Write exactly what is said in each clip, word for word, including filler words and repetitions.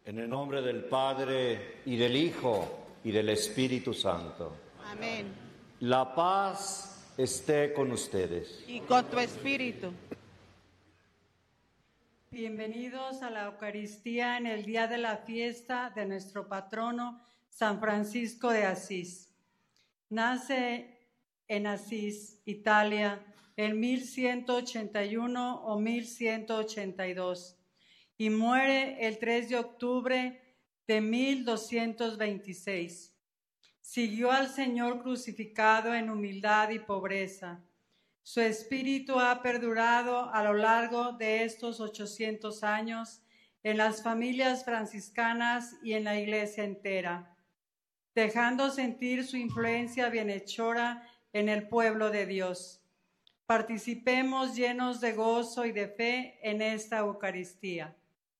En el nombre del Padre, y del Hijo, y del Espíritu Santo. Amén. La paz esté con ustedes. Y con tu espíritu. Bienvenidos a la Eucaristía en el día de la fiesta de nuestro patrono, San Francisco de Asís. Nace en Asís, Italia, en mil ciento ochenta y uno o mil ciento ochenta y dos y muere el tres de octubre de mil doscientos veintiséis. Siguió al Señor crucificado en humildad y pobreza. Su espíritu ha perdurado a lo largo de estos ochocientos años en las familias franciscanas y en la Iglesia entera, dejando sentir su influencia bienhechora en el pueblo de Dios. Participemos llenos de gozo y de fe en esta Eucaristía.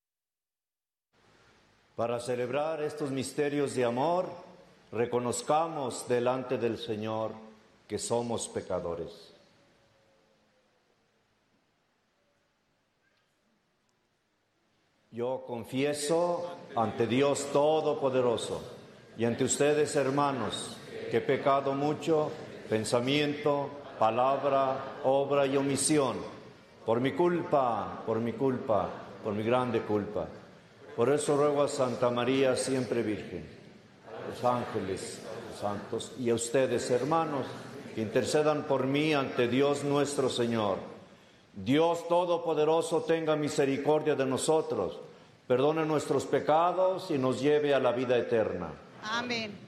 Para celebrar estos misterios de amor, reconozcamos delante del Señor que somos pecadores. Yo confieso ante Dios Todopoderoso y ante ustedes, hermanos, que he pecado mucho, pensamiento, palabra, obra y omisión, por mi culpa, por mi culpa, por mi grande culpa. Por eso ruego a Santa María, siempre Virgen, los ángeles, los santos, y a ustedes, hermanos, que intercedan por mí ante Dios nuestro Señor. Dios Todopoderoso tenga misericordia de nosotros, perdone nuestros pecados y nos lleve a la vida eterna. Amén.